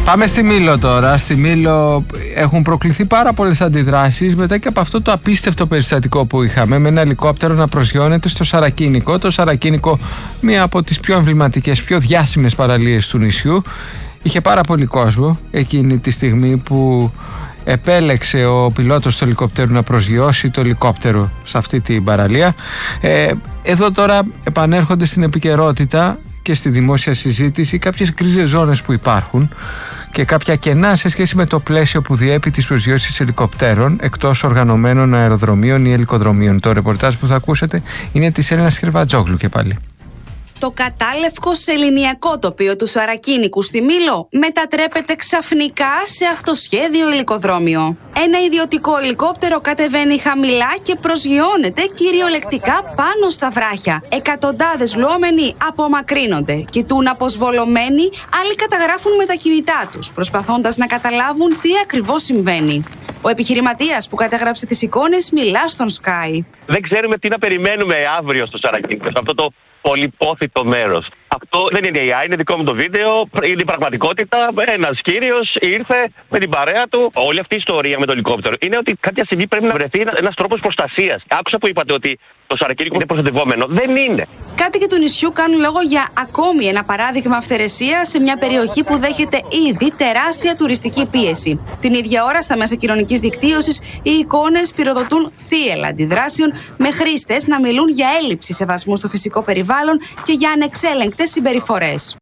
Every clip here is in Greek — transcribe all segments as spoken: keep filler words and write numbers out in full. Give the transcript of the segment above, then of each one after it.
Πάμε στη Μήλο τώρα. Στη Μήλο έχουν προκληθεί πάρα πολλές αντιδράσεις μετά και από αυτό το απίστευτο περιστατικό που είχαμε με ένα ελικόπτερο να προσγειώνεται στο Σαρακίνικο. Το Σαρακίνικο, μία από τις πιο εμβληματικές, πιο διάσημες παραλίες του νησιού. Είχε πάρα πολύ κόσμο εκείνη τη στιγμή που επέλεξε ο πιλότος του ελικόπτερου να προσγειώσει το ελικόπτερο σε αυτή την παραλία. Ε, εδώ τώρα επανέρχονται στην επικαιρότητα και στη δημόσια συζήτηση κάποιες γκρίζες ζώνες που υπάρχουν και κάποια κενά σε σχέση με το πλαίσιο που διέπει τις προσγειώσεις ελικοπτέρων εκτός οργανωμένων αεροδρομίων ή ελικοδρομίων. Το ρεπορτάζ που θα ακούσετε είναι της Έλενας Χερβατζόγλου και πάλι. Το κατάλευκο σεληνιακό τοπίο του Σαρακίνικου στη Μήλο μετατρέπεται ξαφνικά σε αυτοσχέδιο ελικοδρόμιο. Ένα ιδιωτικό ελικόπτερο κατεβαίνει χαμηλά και προσγειώνεται κυριολεκτικά πάνω στα βράχια. Εκατοντάδες λουόμενοι απομακρύνονται, κοιτούν αποσβολωμένοι, άλλοι καταγράφουν με τα κινητά τους, προσπαθώντας να καταλάβουν τι ακριβώς συμβαίνει. Ο επιχειρηματίας που καταγράψε τις εικόνες μιλά στον Sky. Δεν ξέρουμε τι να περιμένουμε αύριο στο Σαρακίνικο, σε αυτό το πολυπόθητο μέρος. Αυτό δεν είναι έι άι, είναι δικό μου το βίντεο, είναι η πραγματικότητα. Ένας κύριος ήρθε με την παρέα του. Όλη αυτή η ιστορία με το ελικόπτερο είναι ότι κάποια στιγμή πρέπει να βρεθεί ένας τρόπος προστασίας. Άκουσα που είπατε ότι το Σαρακίνικο είναι προστατευόμενο. Δεν είναι. Κάτοικοι του νησιού κάνουν λόγο για ακόμη ένα παράδειγμα αυθαιρεσία σε μια περιοχή που δέχεται ήδη τεράστια τουριστική πίεση. Την ίδια ώρα, στα μέσα κοινωνικής δικτύωσης, οι εικόνες πυροδοτούν θύελλα αντιδράσεων με χρήστες να μιλούν για έλλειψη σεβασμού στο φυσικό περιβάλλον και για ανεξέλεγκτες συμπεριφορές.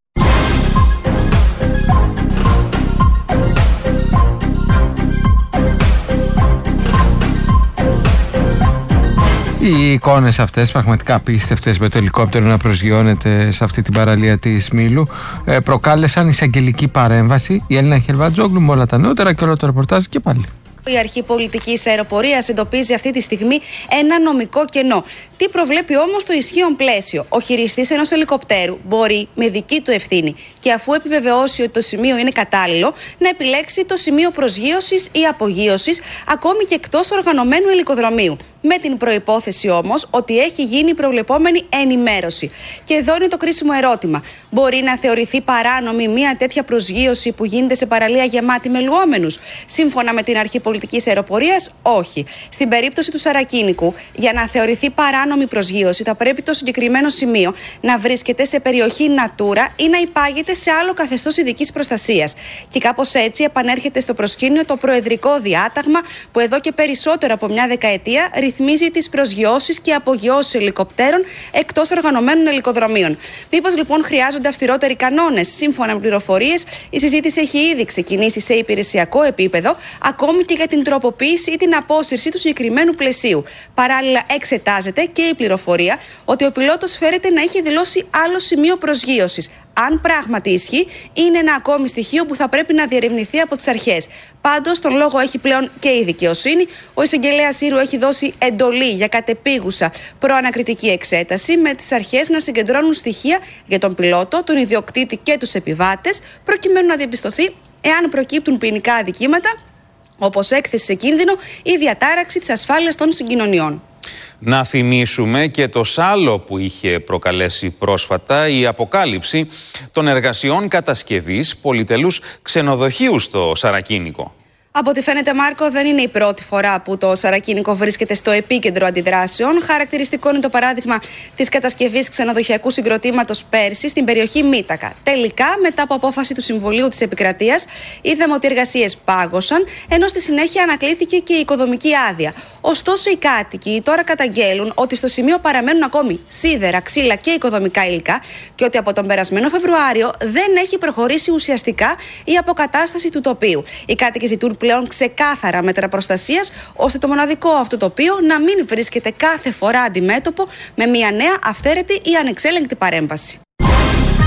Οι εικόνες αυτές, πραγματικά απίστευτες, με το ελικόπτερο να προσγειώνεται σε αυτή την παραλία της Μήλου, προκάλεσαν εισαγγελική παρέμβαση. Η Έλληνα Χερβατζόγλου με όλα τα νεότερα και όλο το ρεπορτάζ και πάλι. Η Αρχή Πολιτικής Αεροπορίας εντοπίζει αυτή τη στιγμή ένα νομικό κενό. Τι προβλέπει όμως το ισχύον πλαίσιο? Ο χειριστής ενός ελικοπτέρου μπορεί με δική του ευθύνη και αφού επιβεβαιώσει ότι το σημείο είναι κατάλληλο, να επιλέξει το σημείο προσγείωσης ή απογείωσης, ακόμη και εκτός οργανωμένου ελικοδρομίου. Με την προϋπόθεση όμως ότι έχει γίνει η προβλεπόμενη ενημέρωση. Και εδώ είναι το κρίσιμο ερώτημα. Μπορεί να θεωρηθεί παράνομη μια τέτοια προσγείωση που γίνεται σε παραλία γεμάτη με λουόμενους? Σύμφωνα με την Αρχή Πολιτικής Αεροπορίας, όχι. Στην περίπτωση του Σαρακίνικου, για να θεωρηθεί παράνομη προσγείωση, θα πρέπει το συγκεκριμένο σημείο να βρίσκεται σε περιοχή Natura ή να υπάγεται σε άλλο καθεστώς ειδικής προστασίας. Και κάπως έτσι επανέρχεται στο προσκήνιο το προεδρικό διάταγμα που εδώ και περισσότερο από μια δεκαετία ρυθμίζει τις προσγειώσεις και απογειώσεις ελικοπτέρων εκτός οργανωμένων ελικοδρομίων. Μήπως λοιπόν χρειάζονται αυστηρότεροι κανόνες? Σύμφωνα με πληροφορίες, η συζήτηση έχει ήδη ξεκινήσει σε υπηρεσιακό επίπεδο, ακόμη και για την τροποποίηση ή την απόσυρση του συγκεκριμένου πλαισίου. Παράλληλα, εξετάζεται και η πληροφορία ότι ο πιλότος φέρεται να έχει δηλώσει άλλο σημείο προσγείωσης. Αν πράγματι ισχύει, είναι ένα ακόμη στοιχείο που θα πρέπει να διερευνηθεί από τις αρχές. Πάντως, τον λόγο έχει πλέον και η δικαιοσύνη. Ο εισαγγελέας Ήρου έχει δώσει εντολή για κατεπίγουσα προανακριτική εξέταση, με τις αρχές να συγκεντρώνουν στοιχεία για τον πιλότο, τον ιδιοκτήτη και τους επιβάτες, προκειμένου να διαπιστωθεί εάν προκύπτουν ποινικά αδικήματα, όπως έκθεση σε κίνδυνο ή διατάραξη της ασφάλειας των συγκοινωνιών. Να θυμίσουμε και το σάλο που είχε προκαλέσει πρόσφατα η αποκάλυψη των εργασιών κατασκευής πολυτελούς ξενοδοχείου στο Σαρακίνικο. Από ό,τι φαίνεται, Μάρκο, δεν είναι η πρώτη φορά που το Σαρακίνικο βρίσκεται στο επίκεντρο αντιδράσεων. Χαρακτηριστικό είναι το παράδειγμα της κατασκευής ξενοδοχειακού συγκροτήματος πέρσι στην περιοχή Μήτακα. Τελικά, μετά από απόφαση του Συμβουλίου της Επικρατείας, είδαμε ότι οι εργασίες πάγωσαν, ενώ στη συνέχεια ανακλήθηκε και η οικοδομική άδεια. Ωστόσο, οι κάτοικοι τώρα καταγγέλουν ότι στο σημείο παραμένουν ακόμη σίδερα, ξύλα και οικοδομικά υλικά και ότι από τον περασμένο Φεβρουάριο δεν έχει προχωρήσει ουσιαστικά η αποκατάσταση του τοπίου. Οι κάτοικοι ζητούν πλέον ξεκάθαρα μέτρα προστασίας, ώστε το μοναδικό αυτό τοπίο να μην βρίσκεται κάθε φορά αντιμέτωπο με μια νέα αυθαίρετη ή ανεξέλεγκτη παρέμβαση.